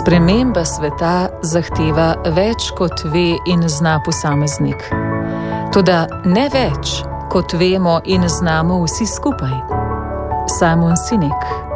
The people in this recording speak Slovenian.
Sprememba sveta zahteva več, kot ve in zna posameznik. Toda ne več, kot vemo in znamo vsi skupaj. Simon Sinek.